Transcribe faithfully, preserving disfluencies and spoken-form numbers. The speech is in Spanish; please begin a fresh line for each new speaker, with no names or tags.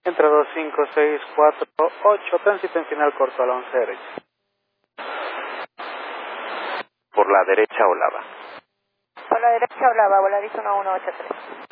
Entre dos cinco seis cuatro ocho, tránsito en final corto a la once derecha.
Por la derecha Olava.
Por la derecha Olava, Volaris uno uno ocho tres.